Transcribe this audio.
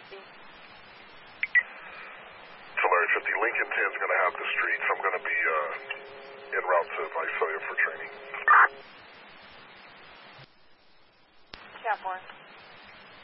Tulare 50, Lincoln 10 is going to have the streets. I'm going to be en route to Visalia for training. Cat 4.